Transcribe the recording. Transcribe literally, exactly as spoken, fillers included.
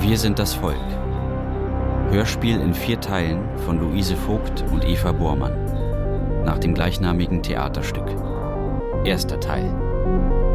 Wir sind das Volk. Hörspiel in vier Teilen von Luise Vogt und Eva Bormann. Nach dem gleichnamigen Theaterstück. Erster Teil.